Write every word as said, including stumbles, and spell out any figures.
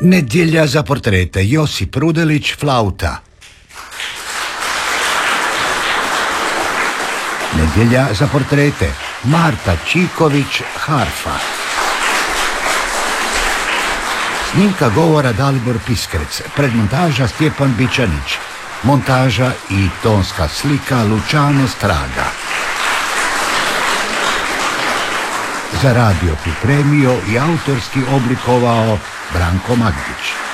Nedjelja za portrete, Josip Rudelić, flauta. Nedjelja za portrete, Marta Čiković, harfa. Snimka govora Dalibor Piskrec, predmontaža Stjepan Bičanić, montaža i tonska slika Luciano Straga. Za radio pripremio i autorski oblikovao Branko Magdić.